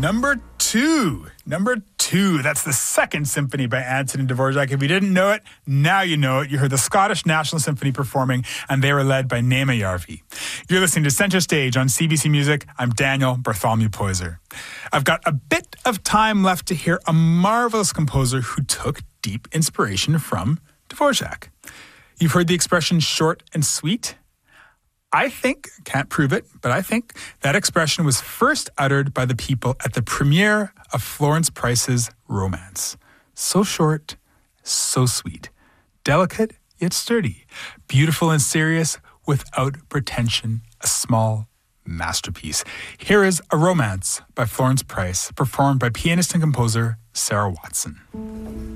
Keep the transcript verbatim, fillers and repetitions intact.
Number two. Number two. That's the second symphony by Antonin Dvorak. If you didn't know it, now you know it. You heard the Scottish National Symphony performing, and they were led by Naima Yarvi. You're listening to Center Stage on C B C Music. I'm Daniel Bartholomew Poyser. I've got a bit of time left to hear a marvelous composer who took deep inspiration from Dvorak. You've heard the expression short and sweet. I think, can't prove it, but I think that expression was first uttered by the people at the premiere of Florence Price's Romance. So short, so sweet. Delicate, yet sturdy. Beautiful and serious, without pretension. A small masterpiece. Here is A Romance by Florence Price, performed by pianist and composer Sarah Watson.